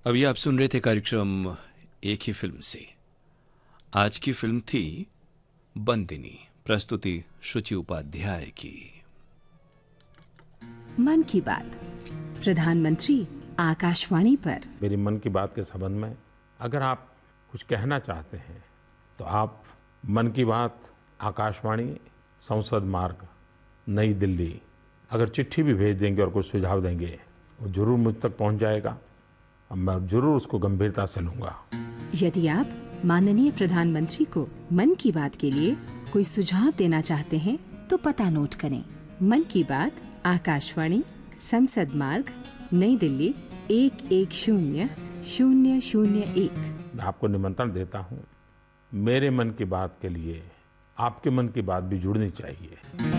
अभी आप सुन रहे थे कार्यक्रम एक ही फिल्म से। आज की फिल्म थी बंदिनी, प्रस्तुति शुचि उपाध्याय की। मन की बात, प्रधानमंत्री आकाशवाणी पर। मेरी मन की बात के संबंध में अगर आप कुछ कहना चाहते हैं तो आप मन की बात आकाशवाणी संसद मार्ग नई दिल्ली अगर चिट्ठी भी भेज देंगे और कुछ सुझाव देंगे वो जरूर मुझ तक पहुंच जाएगा और मैं जरूर उसको गंभीरता से लूंगा। यदि आप माननीय प्रधानमंत्री को मन की बात के लिए कोई सुझाव देना चाहते हैं तो पता नोट करें। मन की बात आकाशवाणी संसद मार्ग नई दिल्ली 110001। मैं आपको निमंत्रण देता हूं। मेरे मन की बात के लिए आपके मन की बात भी जुड़नी चाहिए।